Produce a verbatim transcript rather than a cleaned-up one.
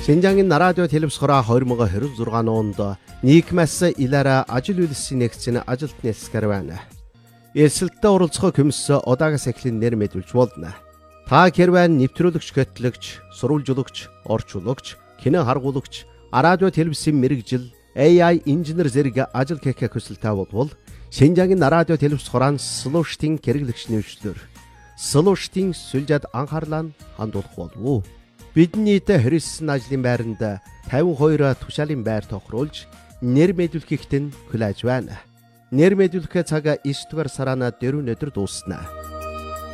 Шинжаангийн радио телевизхороо хоёр мың двадцать шесть онд нийгмээс илаараа ажил үйлсийн нэгцэн ажилт нийлсгэр байна. Эрсэлттэй оролцох комисс удаагаас эхлэн нэр мэдүүлж болно. Та хэрвээ нэвтрүүлэгч, гэтлэгч, сурвалжуулагч, орчуулагч, кино харгуулагч, радио телевизийн мэрэгжил, A I инженер зэрэг ажил хийх хүсэлтэй бол Шинжаангийн радио телевизхороо слуштын хэрэглэгч нэвшлэр слуштын сүлжээд анхаарлаа хандуулах болов. Бидний Христийн ажлын байранд пятьдесят two тушаалын байр тохируулж нэр мэдүүлэхэд хүлээж байна. Нэр мэдүүлэх цаг девять дугаар сараа дөрөв өдөр дуусна.